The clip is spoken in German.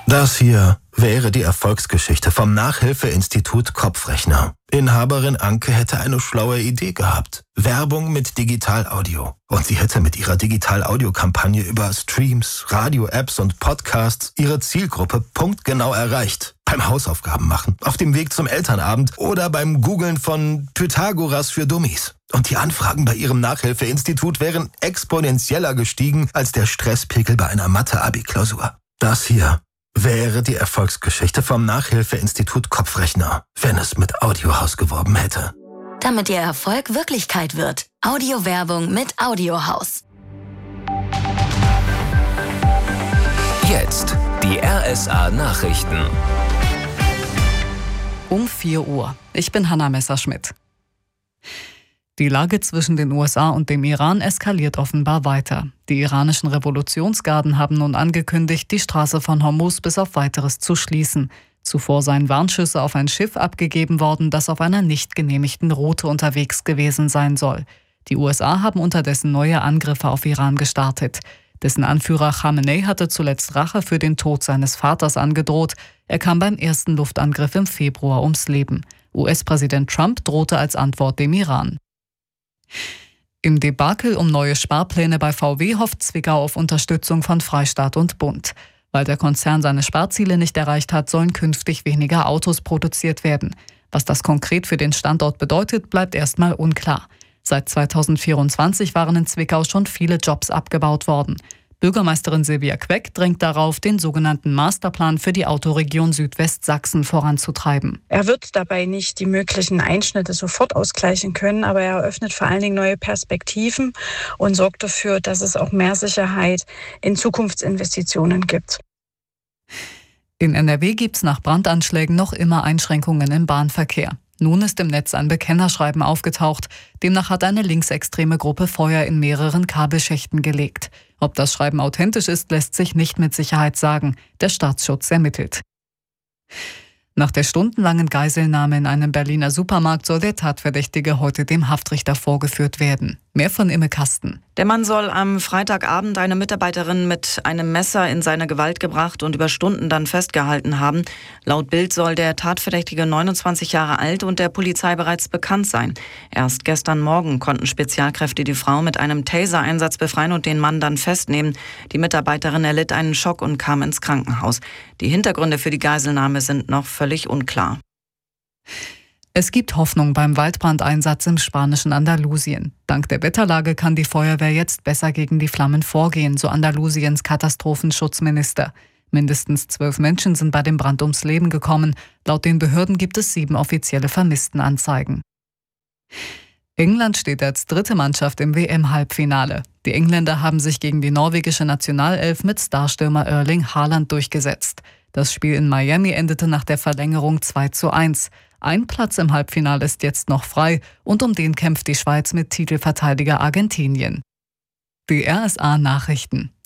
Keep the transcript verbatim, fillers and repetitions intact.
Das hier wäre die Erfolgsgeschichte vom Nachhilfeinstitut Kopfrechner. Inhaberin Anke hätte eine schlaue Idee gehabt. Werbung mit Digital-Audio. Und sie hätte mit ihrer Digital-Audio-Kampagne über Streams, Radio-Apps und Podcasts ihre Zielgruppe punktgenau erreicht. Beim Hausaufgaben machen, auf dem Weg zum Elternabend oder beim Googlen von Pythagoras für Dummies. Und die Anfragen bei ihrem Nachhilfeinstitut wären exponentieller gestiegen als der Stresspegel bei einer Mathe-Abi-Klausur. Das hier wäre die Erfolgsgeschichte vom Nachhilfeinstitut Kopfrechner, wenn es mit Audiohaus geworben hätte. Damit Ihr Erfolg Wirklichkeit wird. Audiowerbung mit Audiohaus. Jetzt die R S A-Nachrichten. Um vier Uhr. Ich bin Hanna Messerschmidt. Die Lage zwischen den U S A und dem Iran eskaliert offenbar weiter. Die iranischen Revolutionsgarden haben nun angekündigt, die Straße von Hormuz bis auf Weiteres zu schließen. Zuvor seien Warnschüsse auf ein Schiff abgegeben worden, das auf einer nicht genehmigten Route unterwegs gewesen sein soll. Die U S A haben unterdessen neue Angriffe auf Iran gestartet. Dessen Anführer Khamenei hatte zuletzt Rache für den Tod seines Vaters angedroht. Er kam beim ersten Luftangriff im Februar ums Leben. U S-Präsident Trump drohte als Antwort dem Iran. Im Debakel um neue Sparpläne bei V W hofft Zwickau auf Unterstützung von Freistaat und Bund. Weil der Konzern seine Sparziele nicht erreicht hat, sollen künftig weniger Autos produziert werden. Was das konkret für den Standort bedeutet, bleibt erstmal unklar. Seit zweitausendvierundzwanzig waren in Zwickau schon viele Jobs abgebaut worden. Bürgermeisterin Silvia Queck drängt darauf, den sogenannten Masterplan für die Autoregion Südwestsachsen voranzutreiben. Er wird dabei nicht die möglichen Einschnitte sofort ausgleichen können, aber er eröffnet vor allen Dingen neue Perspektiven und sorgt dafür, dass es auch mehr Sicherheit in Zukunftsinvestitionen gibt. In N R W gibt es nach Brandanschlägen noch immer Einschränkungen im Bahnverkehr. Nun ist im Netz ein Bekennerschreiben aufgetaucht. Demnach hat eine linksextreme Gruppe Feuer in mehreren Kabelschächten gelegt. Ob das Schreiben authentisch ist, lässt sich nicht mit Sicherheit sagen. Der Staatsschutz ermittelt. Nach der stundenlangen Geiselnahme in einem Berliner Supermarkt soll der Tatverdächtige heute dem Haftrichter vorgeführt werden. Mehr von Imme Kasten. Der Mann soll am Freitagabend eine Mitarbeiterin mit einem Messer in seine Gewalt gebracht und über Stunden dann festgehalten haben. Laut Bild soll der Tatverdächtige neunundzwanzig Jahre alt und der Polizei bereits bekannt sein. Erst gestern Morgen konnten Spezialkräfte die Frau mit einem Taser-Einsatz befreien und den Mann dann festnehmen. Die Mitarbeiterin erlitt einen Schock und kam ins Krankenhaus. Die Hintergründe für die Geiselnahme sind noch völlig unklar. Es gibt Hoffnung beim Waldbrandeinsatz im spanischen Andalusien. Dank der Wetterlage kann die Feuerwehr jetzt besser gegen die Flammen vorgehen, so Andalusiens Katastrophenschutzminister. Mindestens zwölf Menschen sind bei dem Brand ums Leben gekommen. Laut den Behörden gibt es sieben offizielle Vermisstenanzeigen. England steht als dritte Mannschaft im W M-Halbfinale. Die Engländer haben sich gegen die norwegische Nationalelf mit Starstürmer Erling Haaland durchgesetzt. Das Spiel in Miami endete nach der Verlängerung zwei zu eins. Ein Platz im Halbfinale ist jetzt noch frei und um den kämpft die Schweiz mit Titelverteidiger Argentinien. Die R S A-Nachrichten.